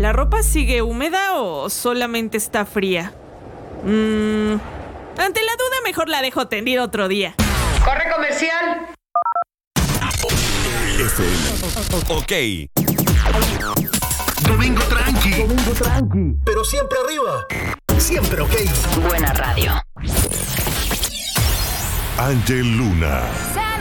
¿la ropa sigue húmeda o solamente está fría? Ante la duda, mejor la dejo tendida otro día. ¡Corre comercial! Ok. Domingo tranqui. Pero siempre arriba. Siempre ok. Buena radio. Ángel Luna.